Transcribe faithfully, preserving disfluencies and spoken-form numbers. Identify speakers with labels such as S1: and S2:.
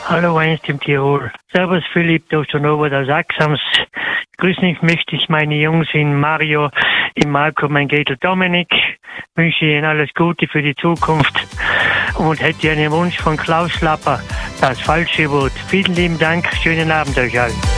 S1: Hallo, einst im Tirol. Servus Philipp, Doktor Norbert aus Axams. Grüßen möchte ich meine Jungs in Mario, in Marco, mein Gatel Dominik. Wünsche ihnen alles Gute für die Zukunft und hätte einen Wunsch von Klaus Schlapper, das falsche Wort. Vielen lieben Dank, schönen Abend euch allen.